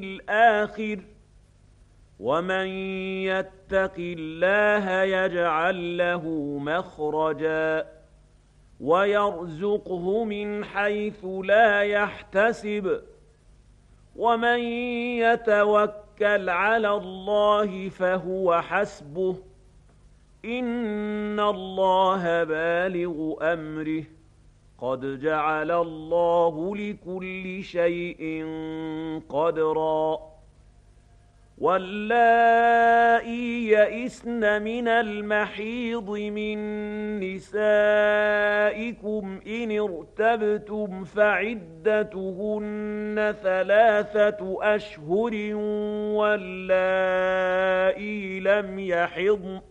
الآخر ومن يتق الله يجعل له مخرجا ويرزقه من حيث لا يحتسب ومن يتوكل على الله فهو حسبه إن الله بالغ أمره قد جعل الله لكل شيء قدرا واللائي يئسن من المحيض من نسائكم إن ارتبتم فعدتهن 3 أشهر واللائي لم يحضن